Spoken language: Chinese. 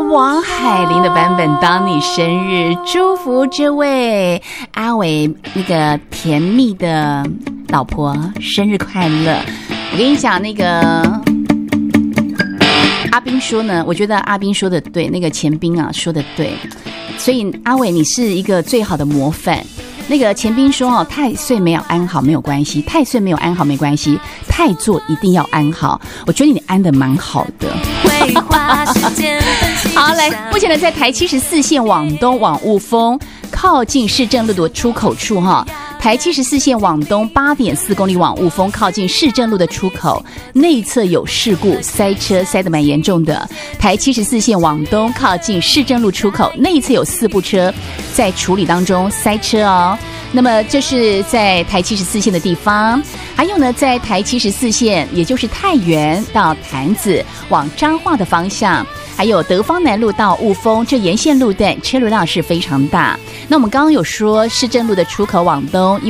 王海玲的版本《当你生日》，祝福这位阿伟那个甜蜜的老婆生日快乐。我跟你讲，那个阿斌说呢，我觉得阿斌说的对，那个钱斌啊说的对，所以阿伟你是一个最好的模范。那个钱斌说哦，太岁没有安好没有关系，太岁没有安好没关系，太座一定要安好。我觉得你安得蛮好的。好，来，目前呢在台74线往东往雾峰靠近市政路的出口处哈，台74线往东8.4公里往雾峰靠近市政路的出口内侧有事故，塞车塞得蛮严重的。台74线往东靠近市政路出口内侧有4部车在处理当中，塞车哦。那么这是在台74线的地方，还有呢在台74线也就是太原到潭子往彰化的方向，还有德芳南路到雾峰，这沿线路段车流量是非常大。那我们刚刚有说市政路的出口往东